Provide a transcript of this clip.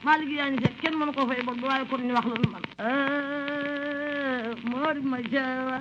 Fall gi yaa ngi seet kenn mënu ko fay bor waaye kon ñu wax la nu man moo di ma jawa